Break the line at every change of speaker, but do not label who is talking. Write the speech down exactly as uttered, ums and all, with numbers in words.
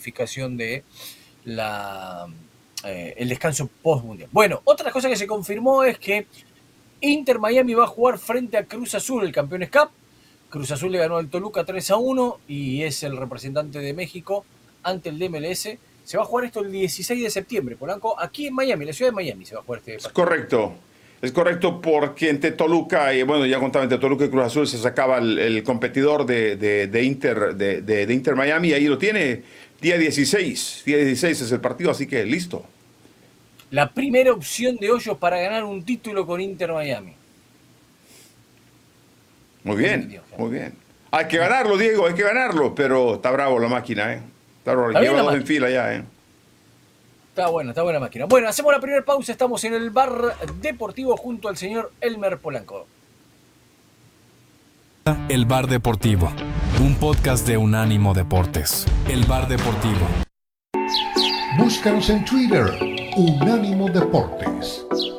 modificación de la, eh, el descanso post-mundial. Bueno, otra cosa que se confirmó es que Inter Miami va a jugar frente a Cruz Azul, el Campeones Cup. Cruz Azul le ganó al Toluca tres a uno y es el representante de México ante el D M L S. Se va a jugar esto el dieciséis de septiembre, Polanco, aquí en Miami, en la ciudad de Miami se va a jugar este partido.
Es correcto, es correcto porque entre Toluca y, bueno, ya contaba, entre Toluca y Cruz Azul se sacaba el, el competidor de, de, de, Inter, de, de, de Inter Miami, y ahí lo tiene, día dieciséis, día dieciséis es el partido, así que listo.
La primera opción de Hoyos para ganar un título con Inter Miami.
Muy bien, muy bien. Hay que ganarlo, Diego, hay que ganarlo, pero está bravo la máquina, ¿eh? Está bravo,
¿Está
lleva dos en fila ya, ¿eh?
Está bueno, está buena máquina. Bueno, hacemos la primera pausa, estamos en el bar deportivo junto al señor Elmer Polanco.
El Bar Deportivo, un podcast de Unánimo Deportes. El Bar Deportivo.
Búscanos en Twitter, Unánimo Deportes.